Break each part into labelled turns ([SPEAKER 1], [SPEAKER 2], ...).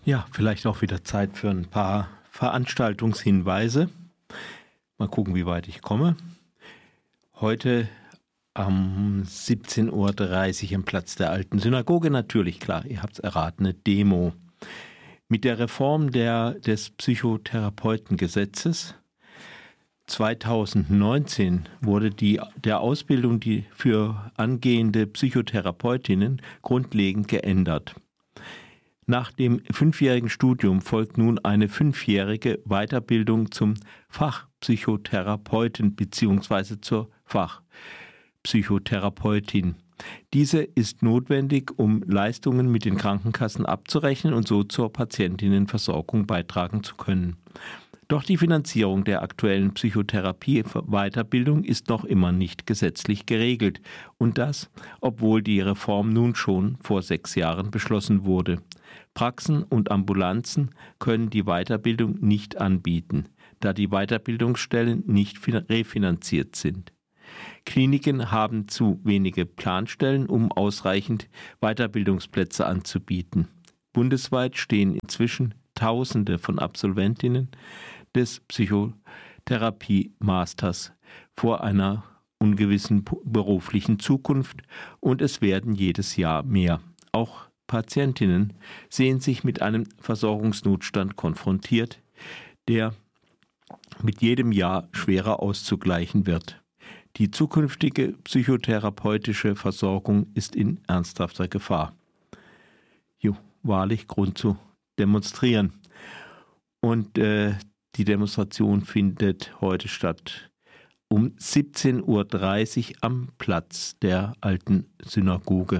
[SPEAKER 1] Ja, vielleicht auch wieder Zeit für ein paar Veranstaltungshinweise. Mal gucken, wie weit ich komme. Heute um 17:30 Uhr am Platz der Alten Synagoge, natürlich, klar, ihr habt es erraten, eine Demo. Mit der Reform des Psychotherapeutengesetzes 2019 wurde der Ausbildung für angehende Psychotherapeutinnen grundlegend geändert. Nach dem 5-jährigen Studium folgt nun eine 5-jährige Weiterbildung zum Fachpsychotherapeuten bzw. zur Fachpsychotherapeutin. Diese ist notwendig, um Leistungen mit den Krankenkassen abzurechnen und so zur Patientinnenversorgung beitragen zu können. Doch die Finanzierung der aktuellen Psychotherapie-Weiterbildung ist noch immer nicht gesetzlich geregelt. Und das, obwohl die Reform nun schon vor 6 Jahren beschlossen wurde. Praxen und Ambulanzen können die Weiterbildung nicht anbieten, da die Weiterbildungsstellen nicht refinanziert sind. Kliniken haben zu wenige Planstellen, um ausreichend Weiterbildungsplätze anzubieten. Bundesweit stehen inzwischen Tausende von Absolventinnen des Psychotherapie-Masters vor einer ungewissen beruflichen Zukunft und es werden jedes Jahr mehr. Auch Patientinnen sehen sich mit einem Versorgungsnotstand konfrontiert, der mit jedem Jahr schwerer auszugleichen wird. Die zukünftige psychotherapeutische Versorgung ist in ernsthafter Gefahr. Wahrlich Grund zu demonstrieren. Und die Demonstration findet heute statt um 17:30 Uhr am Platz der Alten Synagoge.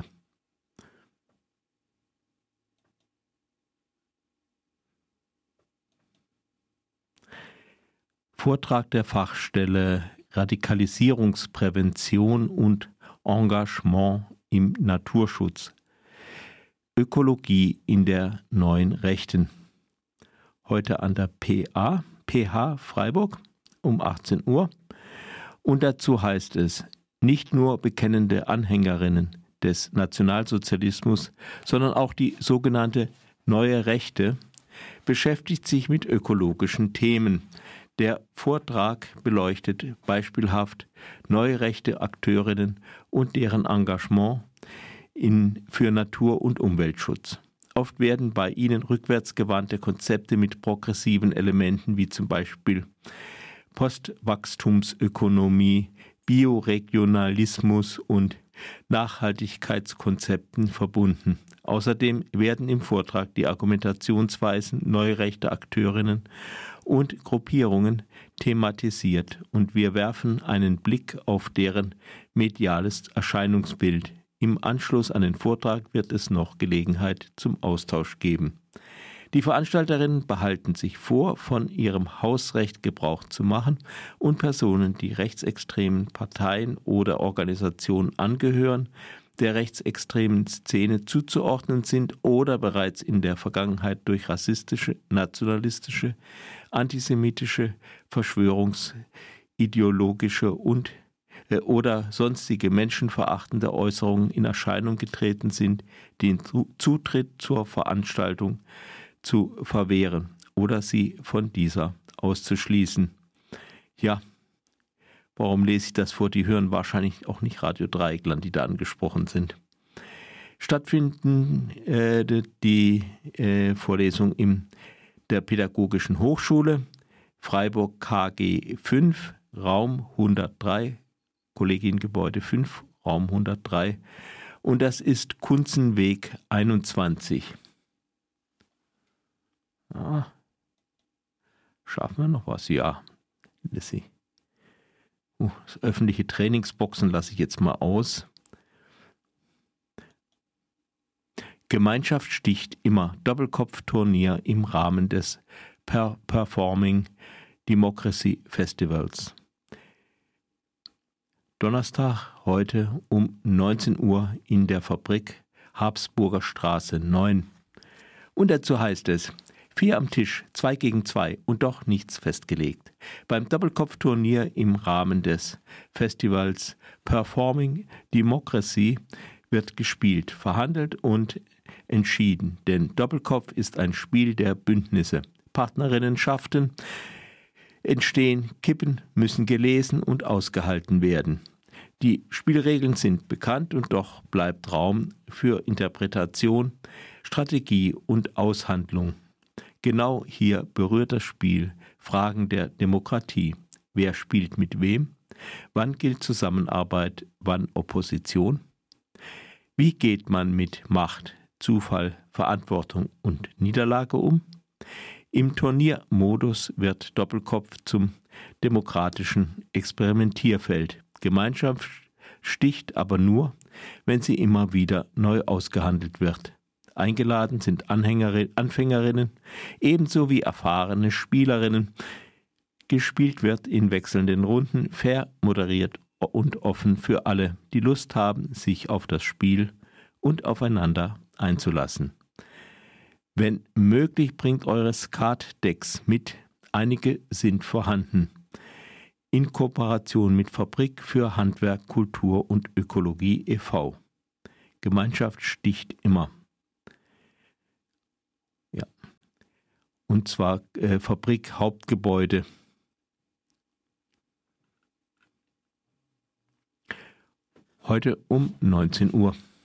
[SPEAKER 1] Vortrag der Fachstelle Radikalisierungsprävention und Engagement im Naturschutz. Ökologie in der neuen Rechten. Heute an der PH Freiburg um 18 Uhr. Und dazu heißt es, nicht nur bekennende Anhängerinnen des Nationalsozialismus, sondern auch die sogenannte Neue Rechte beschäftigt sich mit ökologischen Themen. Der Vortrag beleuchtet beispielhaft neue rechte Akteurinnen und deren Engagement für Natur- und Umweltschutz. Oft werden bei ihnen rückwärtsgewandte Konzepte mit progressiven Elementen wie zum Beispiel Postwachstumsökonomie, Bioregionalismus und Nachhaltigkeitskonzepten verbunden. Außerdem werden im Vortrag die Argumentationsweisen neurechter Akteurinnen und Gruppierungen thematisiert und wir werfen einen Blick auf deren mediales Erscheinungsbild. Im Anschluss an den Vortrag wird es noch Gelegenheit zum Austausch geben. Die Veranstalterinnen behalten sich vor, von ihrem Hausrecht Gebrauch zu machen und Personen, die rechtsextremen Parteien oder Organisationen angehören, der rechtsextremen Szene zuzuordnen sind oder bereits in der Vergangenheit durch rassistische, nationalistische, antisemitische, verschwörungsideologische oder sonstige menschenverachtende Äußerungen in Erscheinung getreten sind, den Zutritt zur Veranstaltung zu verwehren oder sie von dieser auszuschließen. Ja, warum lese ich das vor? Die hören wahrscheinlich auch nicht Radio Dreieckland, die da angesprochen sind. Stattfinden die Vorlesung in der Pädagogischen Hochschule, Freiburg KG 5, Raum 103, Kollegiengebäude 5, Raum 103. Und das ist Kunzenweg 21. Ja. Schaffen wir noch was? Ja, Lissy. Das öffentliche Trainingsboxen lasse ich jetzt mal aus. Gemeinschaft sticht immer. Doppelkopfturnier im Rahmen des Performing Democracy Festivals. Donnerstag heute um 19 Uhr in der Fabrik Habsburger Straße 9. Und dazu heißt es, 4 am Tisch, 2 gegen 2 und doch nichts festgelegt. Beim Doppelkopfturnier im Rahmen des Festivals Performing Democracy wird gespielt, verhandelt und entschieden, denn Doppelkopf ist ein Spiel der Bündnisse. Partnerinnenschaften entstehen, Kippen müssen gelesen und ausgehalten werden. Die Spielregeln sind bekannt und doch bleibt Raum für Interpretation, Strategie und Aushandlung. Genau hier berührt das Spiel Fragen der Demokratie. Wer spielt mit wem? Wann gilt Zusammenarbeit, wann Opposition? Wie geht man mit Macht, Zufall, Verantwortung und Niederlage um? Im Turniermodus wird Doppelkopf zum demokratischen Experimentierfeld. Gemeinschaft sticht aber nur, wenn sie immer wieder neu ausgehandelt wird. Eingeladen sind Anfängerinnen, ebenso wie erfahrene Spielerinnen. Gespielt wird in wechselnden Runden, fair, moderiert und offen für alle, die Lust haben, sich auf das Spiel und aufeinander einzulassen. Wenn möglich, bringt eure Skatdecks mit. Einige sind vorhanden. In Kooperation mit Fabrik für Handwerk, Kultur und Ökologie e.V. Gemeinschaft sticht immer. Ja. Und zwar Fabrik Hauptgebäude. Heute um 19 Uhr.